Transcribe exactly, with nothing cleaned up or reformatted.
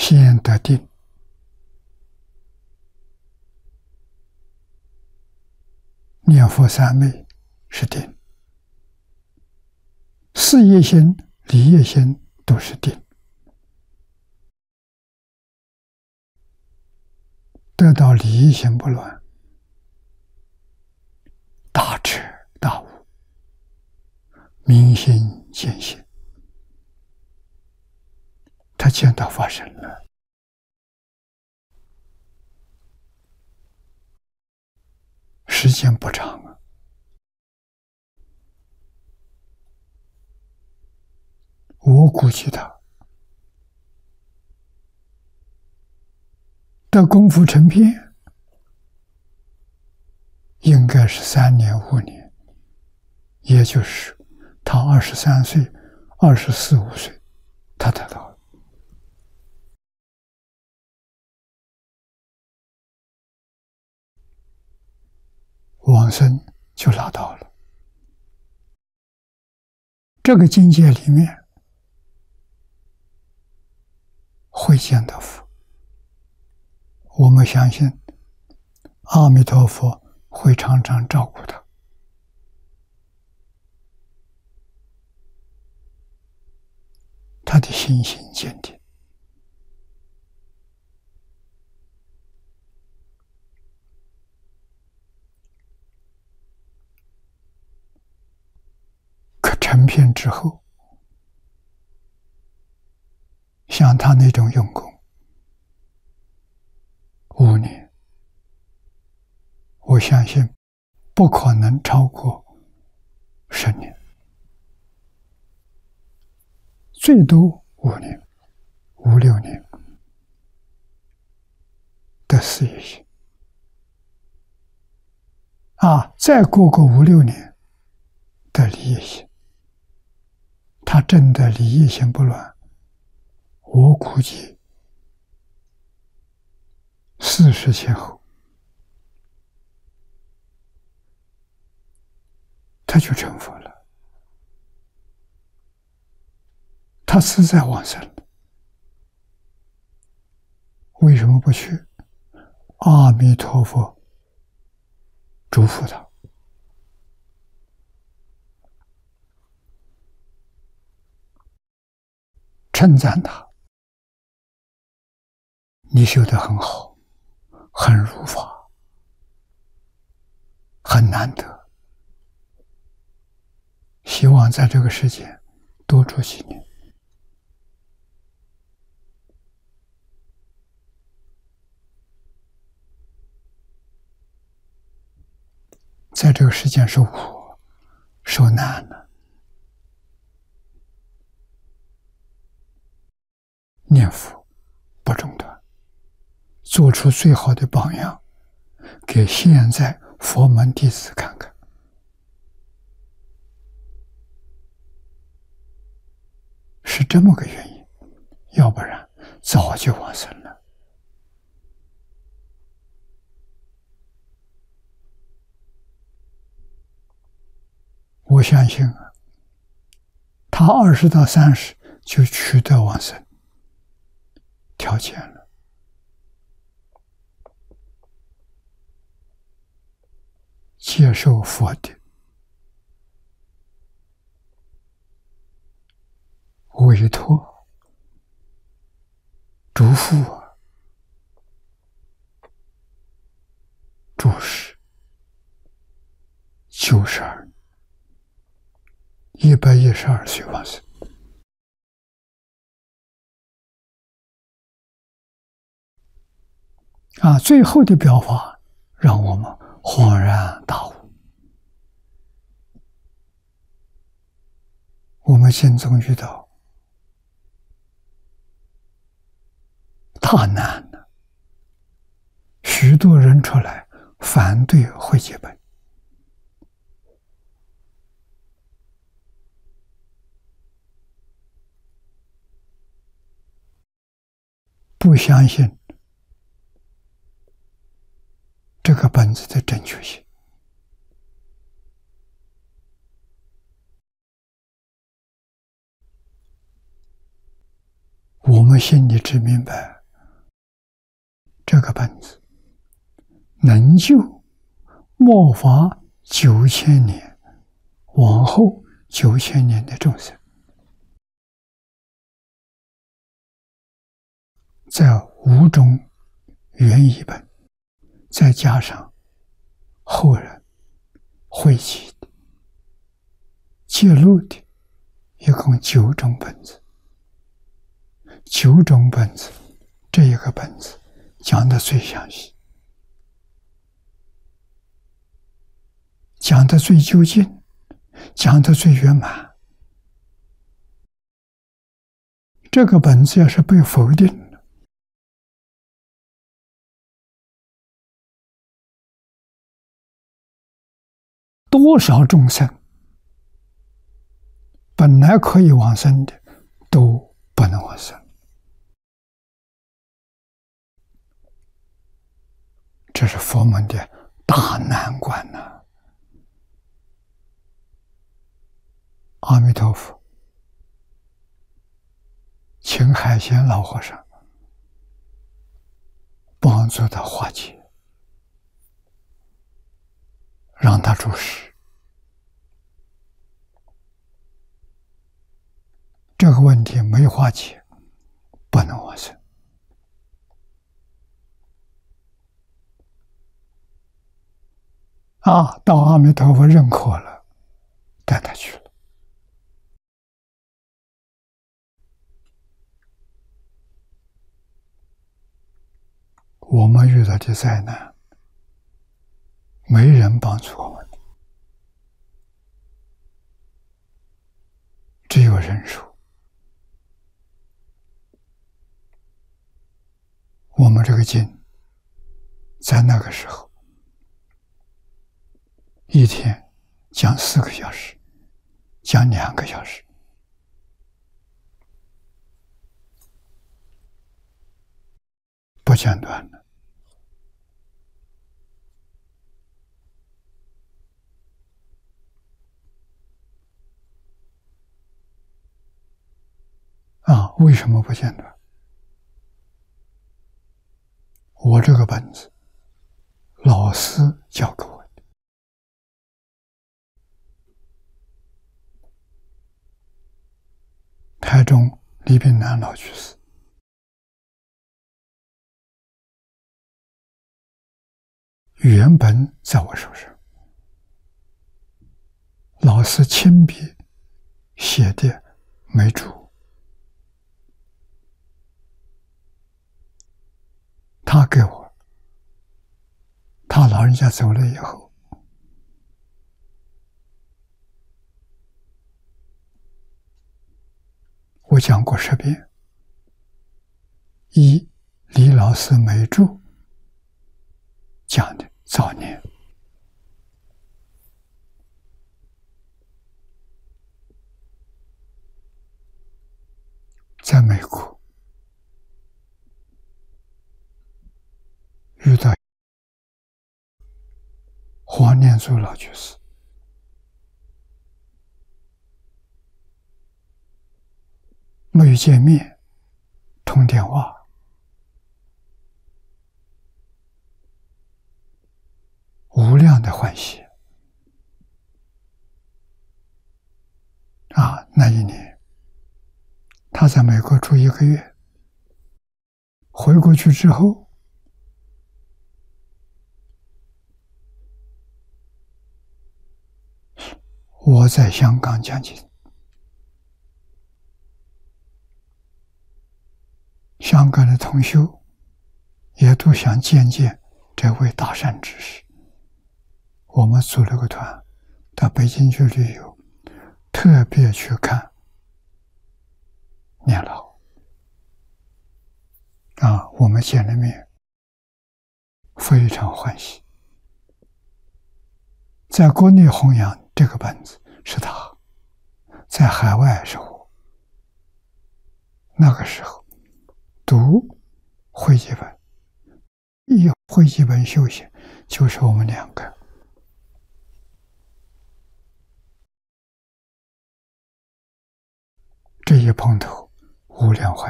先得定，念佛三昧是定，事业心、理业心都是定，得到理业心不乱，大彻大悟，明心见性，他见到发生了。时间不长啊，我估计他的功夫成片，应该是三年五年，也就是他二十三岁、二十四五岁，他得到了。往生就拿到了。这个境界里面会见到佛，我们相信阿弥陀佛会常常照顾他。他的信心坚定，可成片之后，像他那种用功，五年，我相信不可能超过十年，最多五年、五六年的事业心啊，再过个五六年的理业心，他真的理业心不乱，我估计四十前后，他就成佛了，他实在往生了。为什么不去？阿弥陀佛嘱咐他，称赞他，你修得很好，很如法，很难得，希望在这个世界多住几年。在这个世界受苦受难了，念佛不中断，做出最好的榜样给现在佛门弟子看看。是这么个原因，要不然早就往生了。我相信啊，他二十到三十就取得往生条件了。接受佛的委托、嘱咐、注释，九十二，一百一十二岁往生。啊，最后的表法让我们恍然大悟。我们心中遇到大难了，许多人出来反对会结本，不相信这个本子的正确性。我们心里只明白，这个本子能救末法九千年往后九千年的众生，在五种原译本，再加上后人汇集的、记录的，一共九种本子。九种本子，这一个本子讲的最详细，讲的最究竟，讲的最圆满。这个本子要是被否定了，多少众生本来可以往生的，都不能往生。这是佛门的大难关呐、啊！阿弥陀佛，请海贤老和尚帮助他化解，让他住世。这个问题没化解，不能往生。啊，到阿弥陀佛认可了，带他去了。我们遇到的灾难，没人帮助我们，只有人数。我们这个经，在那个时候，一天讲四个小时，讲两个小时，不间断的。啊，为什么不间断？我这个本子，老师教给我的。台中李炳南老居士原本在我手上，老师亲笔写的没注。他给我，他老人家走了以后，我讲过十遍。一，李老师没注讲的早年，在美国遇到黄念祖老居士，没有见面，通电话，无量的欢喜啊！那一年，他在美国住一个月，回过去之后，我在香港讲经，香港的同修也都想见见这位大善知识。我们组了个团到北京去旅游，特别去看念老啊，我们见了面，非常欢喜。在国内弘扬这个本子是他，在海外是我。那个时候读汇集本，一汇集本修行就是我们两个。这一碰头，无量欢